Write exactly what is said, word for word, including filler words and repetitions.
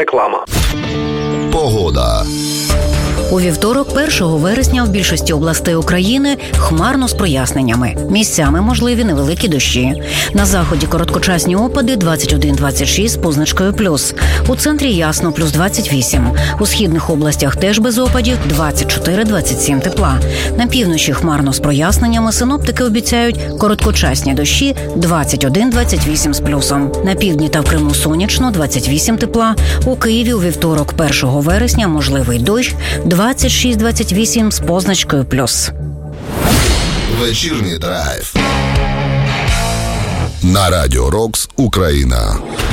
Реклама. Погода. У вівторок, першого вересня, в більшості областей України хмарно з проясненнями. Місцями можливі невеликі дощі. На заході короткочасні опади двадцять один - двадцять шість з позначкою плюс. У центрі ясно, плюс двадцять вісім. У східних областях теж без опадів двадцять чотири - двадцять сім тепла. На півночі хмарно з проясненнями, синоптики обіцяють короткочасні дощі двадцять один - двадцять вісім з плюсом. На півдні та в Криму сонячно, двадцять вісім тепла. У Києві у вівторок, першого вересня, можливий дощ двадцять шість - двадцять вісім з позначкою плюс. Вечірній драйв на Радіо Рокс Україна.